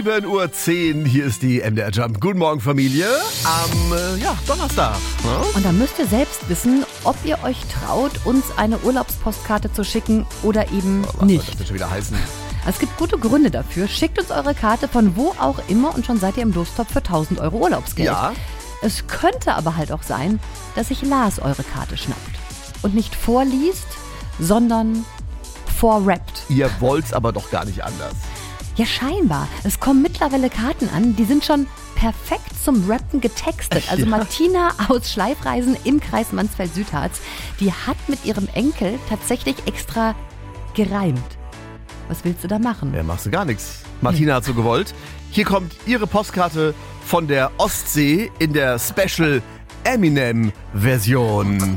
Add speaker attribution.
Speaker 1: 7:10 Uhr, hier ist die MDR Jump. Guten Morgen, Familie, am Donnerstag. Ne?
Speaker 2: Und dann müsst ihr selbst wissen, ob ihr euch traut, uns eine Urlaubspostkarte zu schicken oder eben
Speaker 1: Was
Speaker 2: nicht.
Speaker 1: soll das denn schon wieder heißen?
Speaker 2: Es gibt gute Gründe dafür. Schickt uns eure Karte von wo auch immer und schon seid ihr im Lostopf für 1.000 Euro Urlaubsgeld.
Speaker 1: Ja.
Speaker 2: Es könnte aber halt auch sein, dass sich Lars eure Karte schnappt und nicht vorliest, sondern vorrappt.
Speaker 1: Ihr wollt's aber doch gar nicht anders.
Speaker 2: Ja, scheinbar. Es kommen mittlerweile Karten an, die sind schon perfekt zum Rappen getextet. Also Martina aus Schleifreisen im Kreis Mansfeld-Südharz, die hat mit ihrem Enkel tatsächlich extra gereimt. Was willst du da machen?
Speaker 1: Ja, machst du gar nichts. Martina hat so gewollt. Hier kommt ihre Postkarte von der Ostsee in der Special Eminem-Version.